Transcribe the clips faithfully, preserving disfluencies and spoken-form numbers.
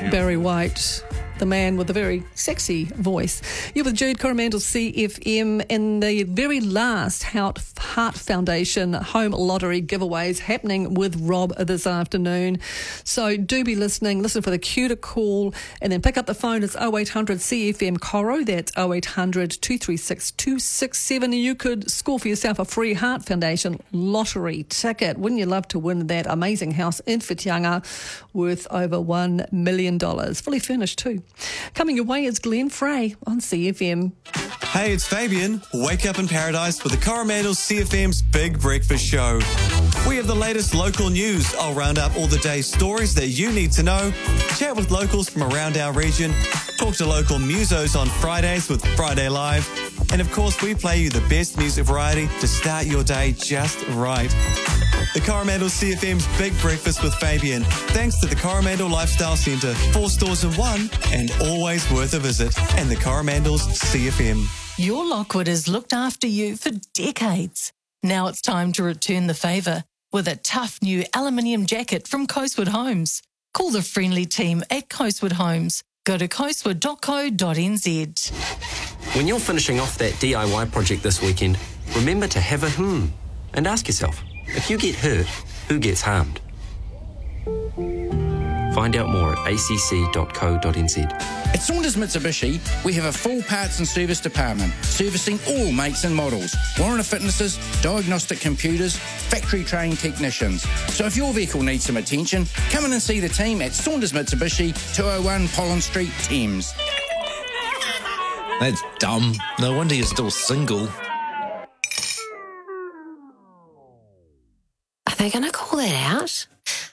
Barry White, the man with a very sexy voice. You're with Jude Coromandel, C F M, in the very last Heart Foundation home lottery giveaways happening with Rob this afternoon. So do be listening. Listen for the cue to call and then pick up the phone. It's oh eight hundred C F M Coro. That's oh eight hundred, two three six, two six seven. You could score for yourself a free Heart Foundation lottery ticket. Wouldn't you love to win that amazing house in Whitianga worth over one million dollars? Fully furnished too. Coming your way is Glenn Frey on C F M. Hey, it's Fabian. Wake up in paradise with the Coromandel C F M's Big Breakfast Show. We have the latest local news. I'll round up all the day's stories that you need to know, chat with locals from around our region, talk to local musos on Fridays with Friday Live, and of course we play you the best music variety to start your day just right. The Coromandel C F M's Big Breakfast with Fabian, thanks to the Coromandel Lifestyle Centre, four stores in one and always worth a visit, and the Coromandel's C F M. Your Lockwood has looked after you for decades. Now it's time to return the favour with a tough new aluminium jacket from Coastwood Homes. Call the friendly team at Coastwood Homes. Go to coastwood dot co dot n z. When you're finishing off that D I Y project this weekend, remember to have a hmm and ask yourself, if you get hurt, who gets harmed? Find out more at a c c dot co dot n z. At Saunders Mitsubishi, we have a full parts and service department, servicing all makes and models, warranty fitnesses, diagnostic computers, factory trained technicians. So if your vehicle needs some attention, come in and see the team at Saunders Mitsubishi, two oh one Pollen Street, Thames. That's dumb. No wonder you're still single. Are they going to call that out?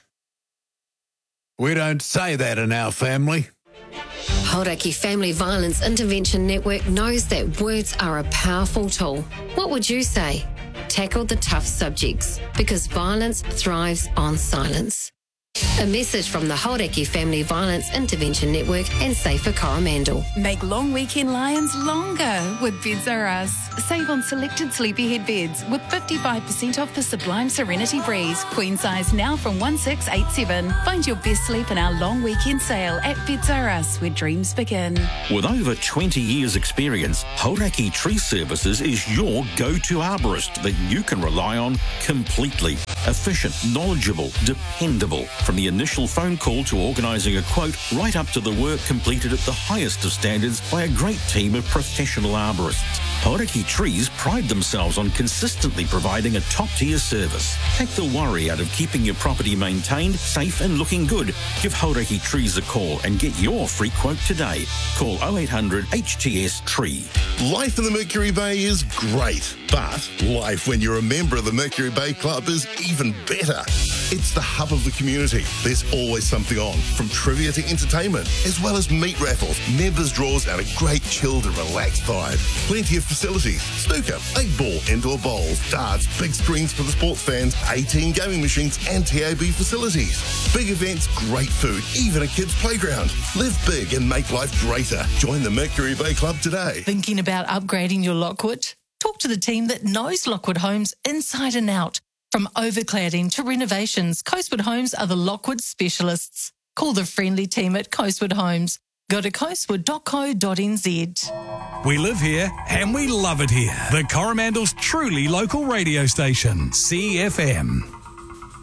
We don't say that in our family. Hauraki Family Violence Intervention Network knows that words are a powerful tool. What would you say? Tackle the tough subjects, because violence thrives on silence. A message from the Hauraki Family Violence Intervention Network and Safer Coromandel. Make long weekend lions longer with Beds R Us. Save on selected sleepyhead beds with fifty-five percent off the Sublime Serenity Breeze. Queen size now from one six eight seven. Find your best sleep in our long weekend sale at Beds R Us, where dreams begin. With over twenty years experience, Hauraki Tree Services is your go-to arborist that you can rely on completely. Efficient, knowledgeable, dependable. From the initial phone call to organising a quote, right up to the work completed at the highest of standards by a great team of professional arborists. Hauraki Trees pride themselves on consistently providing a top-tier service. Take the worry out of keeping your property maintained, safe and looking good. Give Hauraki Trees a call and get your free quote today. Call oh eight hundred H T S Tree. Life in the Mercury Bay is great, but life when you're a member of the Mercury Bay Club is even better. It's the hub of the community. There's always something on, from trivia to entertainment, as well as meat raffles, members draws, and a great chilled and relaxed vibe. Plenty of facilities: snooker, eight ball, indoor bowls, darts, big screens for the sports fans, eighteen gaming machines, and T A B facilities. Big events, great food, even a kids' playground. Live big and make life greater. Join the Mercury Bay Club today. Thinking about upgrading your Lockwood? Talk to the team that knows Lockwood Homes inside and out. From overcladding to renovations, Coastwood Homes are the Lockwood specialists. Call the friendly team at Coastwood Homes. Go to coastwood dot co dot n z. We live here and we love it here. The Coromandel's truly local radio station, C F M.